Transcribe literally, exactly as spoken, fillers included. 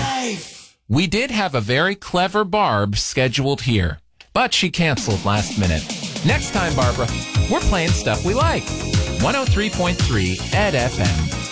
safe. We did have a very clever Barb scheduled here, but she canceled last minute. Next time, Barbara, we're playing stuff we like. one oh three point three Ed F M.